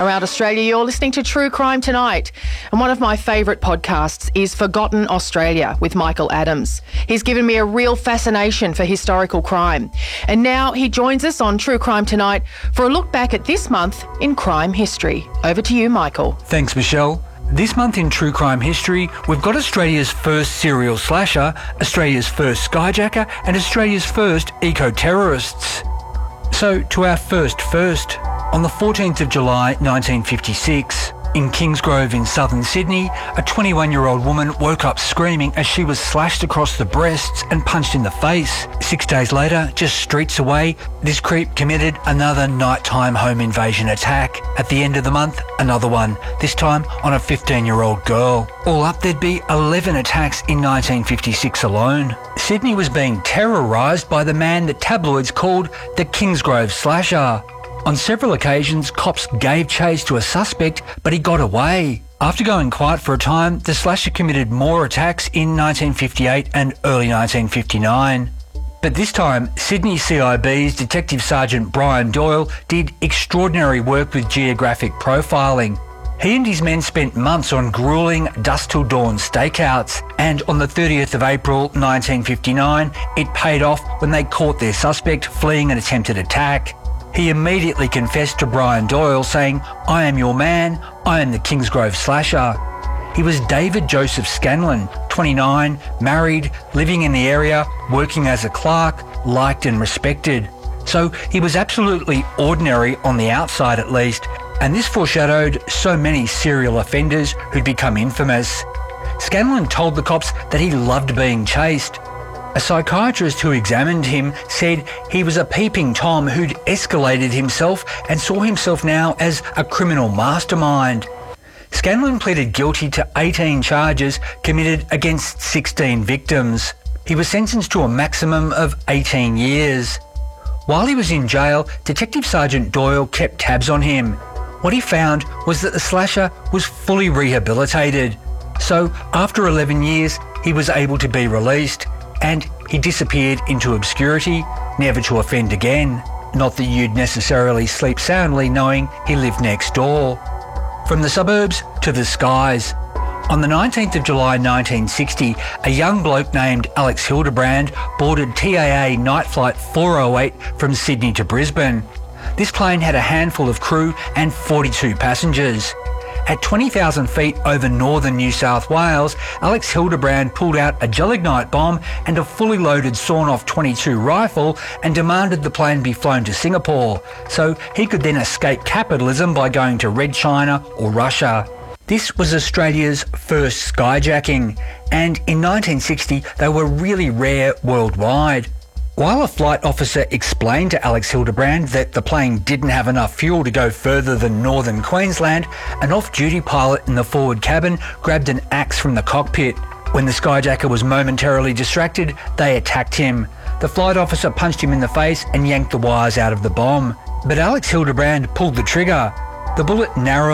around Australia. You're listening to True Crime Tonight, and one of my favourite podcasts is Forgotten Australia with Michael Adams. He's given me a real fascination for historical crime, and now he joins us on True Crime Tonight for a look back at this month in crime history. Over to you, Michael. Thanks, Michelle. This month in True Crime history, we've got Australia's first serial slasher, Australia's first skyjacker, and Australia's first eco-terrorists. So, to our first. On the 14th of July 1956, in Kingsgrove in southern Sydney, a 21-year-old woman woke up screaming as she was slashed across the breasts and punched in the face. 6 days later, just streets away, this creep committed another nighttime home invasion attack. At the end of the month, another one, this time on a 15-year-old girl. All up, there'd be 11 attacks in 1956 alone. Sydney was being terrorised by the man that tabloids called the Kingsgrove Slasher. On several occasions, cops gave chase to a suspect, but he got away. After going quiet for a time, the slasher committed more attacks in 1958 and early 1959. But this time, Sydney CIB's Detective Sergeant Brian Doyle did extraordinary work with geographic profiling. He and his men spent months on gruelling dusk till dawn stakeouts, and on the 30th of April 1959, it paid off when they caught their suspect fleeing an attempted attack. He immediately confessed to Brian Doyle, saying, "I am your man, I am the Kingsgrove Slasher." He was David Joseph Scanlon, 29, married, living in the area, working as a clerk, liked and respected. So he was absolutely ordinary on the outside at least, and this foreshadowed so many serial offenders who'd become infamous. Scanlon told the cops that he loved being chased. A psychiatrist who examined him said he was a peeping Tom who'd escalated himself and saw himself now as a criminal mastermind. Scanlon pleaded guilty to 18 charges committed against 16 victims. He was sentenced to a maximum of 18 years. While he was in jail, Detective Sergeant Doyle kept tabs on him. What he found was that the slasher was fully rehabilitated. So after 11 years, he was able to be released. And he disappeared into obscurity, never to offend again. Not that you'd necessarily sleep soundly knowing he lived next door. From the suburbs to the skies. On the 19th of July 1960, a young bloke named Alex Hildebrand boarded TAA Night Flight 408 from Sydney to Brisbane. This plane had a handful of crew and 42 passengers. At 20,000 feet over northern New South Wales, Alex Hildebrand pulled out a gelignite bomb and a fully loaded sawn-off .22 rifle and demanded the plane be flown to Singapore, so he could then escape capitalism by going to Red China or Russia. This was Australia's first skyjacking, and in 1960 they were really rare worldwide. While a flight officer explained to Alex Hildebrand that the plane didn't have enough fuel to go further than northern Queensland, an off-duty pilot in the forward cabin grabbed an axe from the cockpit. When the skyjacker was momentarily distracted, they attacked him. The flight officer punched him in the face and yanked the wires out of the bomb. But Alex Hildebrand pulled the trigger. The bullet narrowly